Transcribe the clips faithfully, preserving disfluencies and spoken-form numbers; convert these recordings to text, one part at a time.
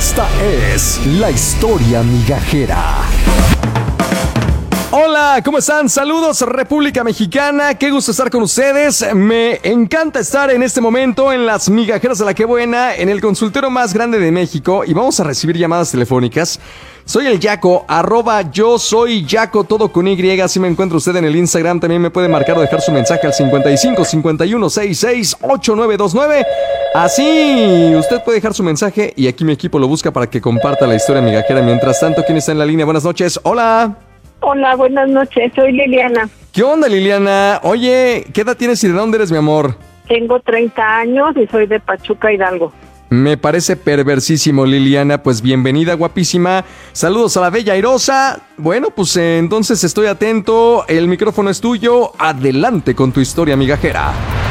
Esta es la historia migajera. Hola, ¿cómo están? Saludos, República Mexicana. Qué gusto estar con ustedes. Me encanta estar en este momento en las migajeras de la Qué Buena, en el consultorio más grande de México, y vamos a recibir llamadas telefónicas. Soy el Yaco, arroba yo soy Yaco, todo con Y. Así me encuentra usted en el Instagram. También me puede marcar o dejar su mensaje al cincuenta y cinco, cincuenta y uno, sesenta y seis, ochenta y nueve veintinueve. Así, usted puede dejar su mensaje y aquí mi equipo lo busca para que comparta la historia migajera. Mientras tanto, ¿quién está en la línea? Buenas noches. Hola. Hola, buenas noches, soy Liliana. ¿Qué onda, Liliana? Oye, ¿qué edad tienes y de dónde eres, mi amor? Tengo treinta años y soy de Pachuca, Hidalgo. Me parece perversísimo, Liliana. Pues bienvenida, guapísima. Saludos a la bella airosa. Bueno, pues eh, entonces estoy atento. El micrófono es tuyo. Adelante con tu historia migajera.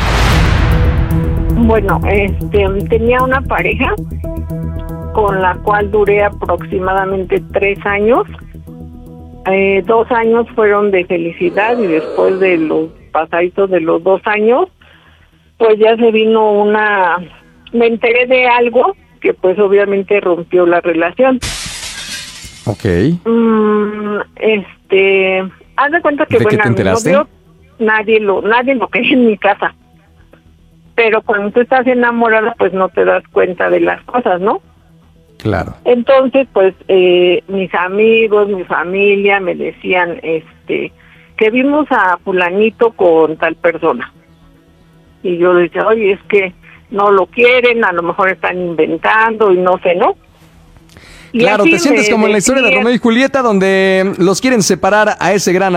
Bueno, este, tenía una pareja con la cual duré aproximadamente tres años. Eh, dos años fueron de felicidad y después de los pasaditos de los dos años, pues ya se vino una... Me enteré de algo que pues obviamente rompió la relación. Ok. Mm, este... Haz de cuenta que, ¿De bueno, qué te enteraste? mi novio, nadie lo, nadie lo quería en mi casa. Pero cuando tú estás enamorada, pues no te das cuenta de las cosas, ¿no? Claro. Entonces, pues, eh, mis amigos, mi familia me decían, este, que vimos a fulanito con tal persona. Y yo decía, oye, es que no lo quieren, a lo mejor están inventando y no sé, ¿no? Y claro, te sientes como en la historia de decían, Romeo y Julieta, donde los quieren separar a ese gran